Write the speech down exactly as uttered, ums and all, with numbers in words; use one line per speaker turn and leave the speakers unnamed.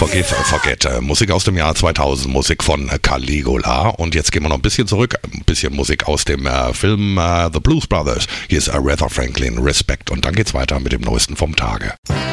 Forget, forget. Äh, Musik aus dem Jahr zweitausend, Musik von äh, Caligula. Und jetzt gehen wir noch ein bisschen zurück, ein bisschen Musik aus dem äh, Film äh, The Blues Brothers. Hier ist Aretha Franklin, Respect. Und dann geht's weiter mit dem Neuesten vom Tage.